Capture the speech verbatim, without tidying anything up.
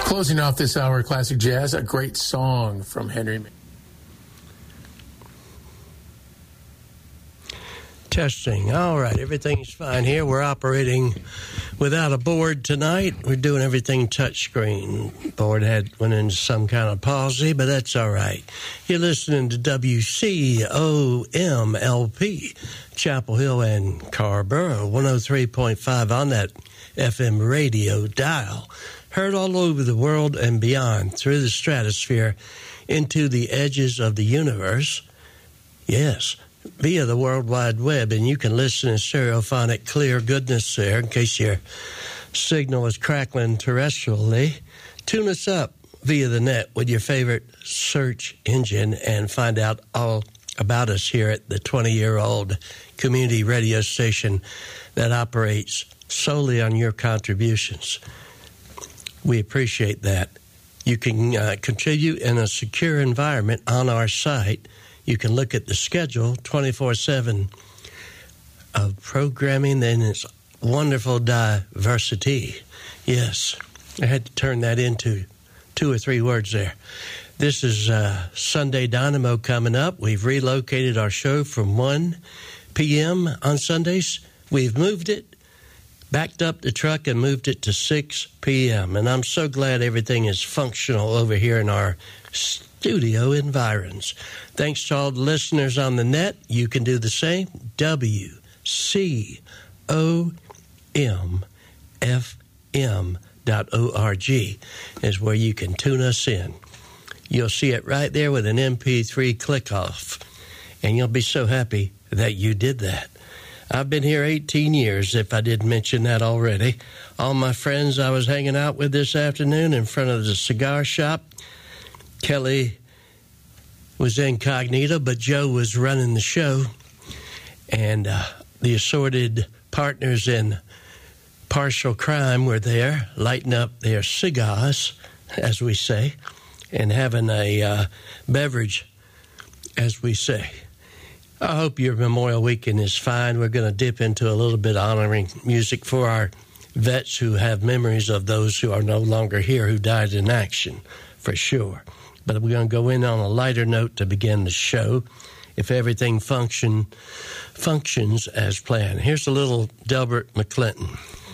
Closing off this hour of Classic Jazz, a great song from Henry Mancini. Testing. All right, everything's fine here. We're operating without a board tonight. We're doing everything touchscreen. Board had went into some kind of palsy, but that's all right. You're listening to W C O M L P, Chapel Hill and Carrboro, one oh three point five on that F M radio dial. Heard all over the world and beyond, through the stratosphere, into the edges of the universe. Yes, via the World Wide Web, and you can listen in stereophonic clear goodness there in case your signal is crackling terrestrially. Tune us up via the net with your favorite search engine and find out all about us here at the twenty-year-old community radio station that operates solely on your contributions. We appreciate that. You can uh, contribute in a secure environment on our site. You can look at the schedule twenty-four seven of programming and its wonderful diversity. Yes, I had to turn that into two or three words there. This is uh, Sunday Dynamo coming up. We've relocated our show from one p.m. on Sundays. We've moved it, backed up the truck and moved it to six p.m. And I'm so glad everything is functional over here in our studio environs. Thanks to all the listeners on the net. You can do the same. W C O M F M dot org is where you can tune us in. You'll see it right there with an M P three click-off, and you'll be so happy that you did that. I've been here eighteen years, if I didn't mention that already. All my friends I was hanging out with this afternoon in front of the cigar shop. Kelly was incognito, but Joe was running the show. And uh, the assorted partners in partial crime were there, lighting up their cigars, as we say, and having a uh, beverage, as we say. I hope your Memorial Weekend is fine. We're going to dip into a little bit of honoring music for our vets who have memories of those who are no longer here, who died in action, for sure. But we're going to go in on a lighter note to begin the show, if everything function functions as planned. Here's a little Delbert McClinton.